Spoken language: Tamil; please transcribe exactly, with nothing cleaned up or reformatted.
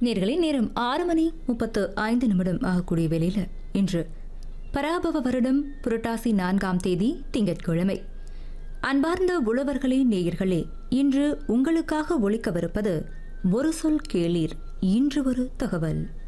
நேர்களை நேரம் ஆறு மணி முப்பத்து ஐந்து நிமிடம் ஆகக்கூடிய வேளையில் இன்று பராபவ வருடம் புரட்டாசி நான்காம் தேதி திங்கட்கிழமை. அன்பார்ந்த உழவர்களே, நேயர்களே, இன்று உங்களுக்காக ஒலிக்கவிருப்பது ஒரு சொல் கேளீர். இன்று ஒரு தகவல்.